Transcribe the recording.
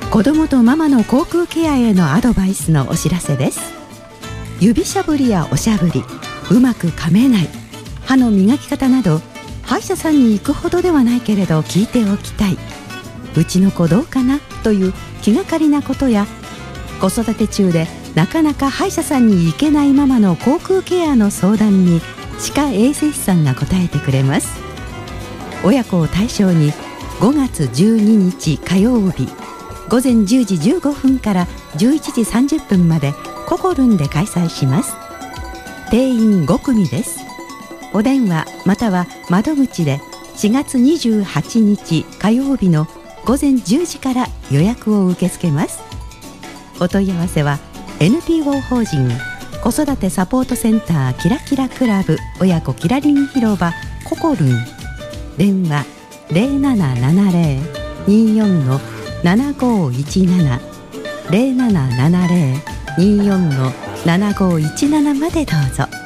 子供とママの口腔ケアへのアドバイスのお知らせです。指しゃぶりやおしゃぶり、うまく噛めない、歯の磨き方など、歯医者さんに行くほどではないけれど聞いておきたい、うちの子どうかなという気がかりなことや、子育て中でなかなか歯医者さんに行けないママの口腔ケアの相談に歯科衛生士さんが答えてくれます。親子を対象に5月12日火曜日午前10時15分から11時30分までココルンで開催します。定員5組です。お電話または窓口で4月28日火曜日の午前10時から予約を受け付けます。お問い合わせは NPO 法人子育てサポートセンターキラキラクラブ親子キラリン広場ココルン、電話 0770-24-7517 0770-24-7517までどうぞ。